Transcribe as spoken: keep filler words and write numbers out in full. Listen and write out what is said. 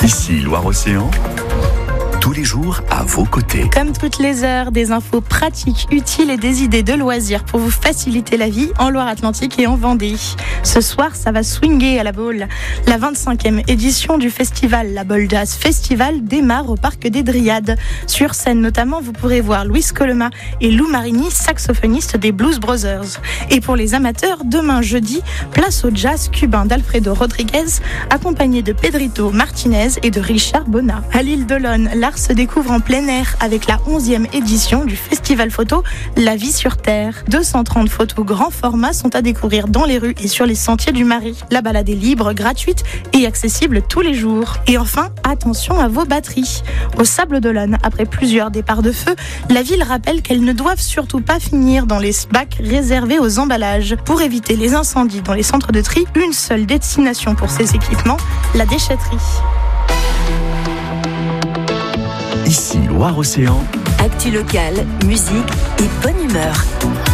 Ici Loire-Océan, tous les jours à vos côtés. Comme toutes les heures, des infos pratiques, utiles et des idées de loisirs pour vous faciliter la vie en Loire-Atlantique et en Vendée. Ce soir, ça va swinguer à la Baule. La vingt-cinquième édition du festival, la Baule Jazz Festival, démarre au Parc des Dryades. Sur scène notamment, vous pourrez voir Luis Coloma et Lou Marini, saxophonistes des Blues Brothers. Et pour les amateurs, demain jeudi, place au jazz cubain d'Alfredo Rodriguez, accompagné de Pedrito Martinez et de Richard Bona. À l'île d'Olonne, l'art se découvre en plein air avec la onzième édition du festival photo La Vie sur Terre. deux cent trente photos grand format sont à découvrir dans les rues et sur les sentiers du Marais. La balade est libre, gratuite et accessible tous les jours. Et enfin, attention à vos batteries. Au Sable d'Olonne, après plusieurs départs de feu, la ville rappelle qu'elles ne doivent surtout pas finir dans les bacs réservés aux emballages. Pour éviter les incendies dans les centres de tri, une seule destination pour ces équipements, la déchetterie. Ici Loire-Océan. Actu locale, musique et bonne humeur.